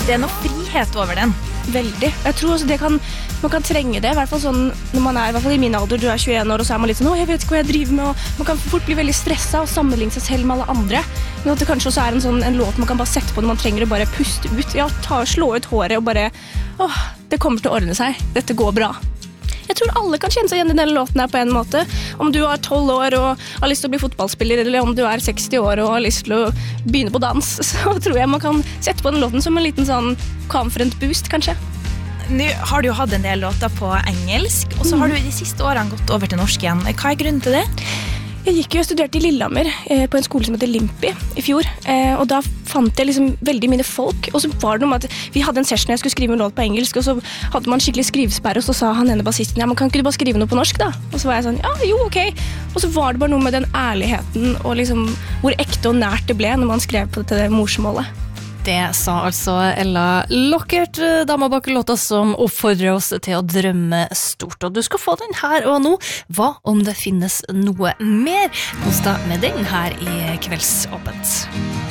Det noe frihet over den. Veldig. Jeg tror også man kan trenge det, i hvert fall sånn, når man I hvert fall i min alder, du 21 år, og så man litt sånn, jeg vet ikke hva jeg driver med, og man kan fort bli veldig stresset og sammenligne seg selv med alle andre, men at det kanskje også en låt man kan bare sette på når man trenger å bare puste ut, slå ut håret og bare, det kommer til å ordne seg, dette går bra. Jeg tror alle kan kjenne seg igjen I denne låten her på en måte. Om du 12 år og har lyst til å bli fotballspiller, eller om du 60 år og har lyst til å begynne på dans, så tror jeg man kan sette på den låten som en liten sånn confident boost, kanskje. Nå har du jo hatt en del låter på engelsk, og så har du de siste årene gått over til norsk igjen. Hva grunnen til det? Jeg gikk jo og studerte I Lillehammer på en skole som heter Limpi I fjor, og da fant jeg liksom veldig mine folk, og så var det noe med at vi hadde en session jeg skulle skrive en låt på engelsk, og så hadde man skikkelig skrivesperre, og så sa han ene bassisten, men kan ikke du bare skrive noe på norsk da? Og så var jeg sånn, ok. Og så var det bare noe med den ærligheten, og liksom hvor ekte og nært det ble når man skrev på dette morsmålet. Det sa altså Ella Lockert, dama bak låta som oppfordrer oss til å drømme stort. Og du skal få den her og nå. Hva om det finnes noe mer? Hos deg med den her I Kveldsåpent.